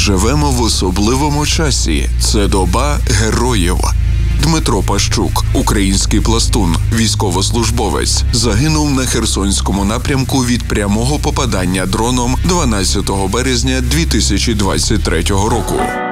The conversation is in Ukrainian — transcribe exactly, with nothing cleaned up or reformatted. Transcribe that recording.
Живемо в особливому часі. Це доба героїв. Дмитро Пащук, український пластун, військовослужбовець, загинув на Херсонському напрямку від прямого попадання дроном дванадцятого березня дві тисячі двадцять третього року.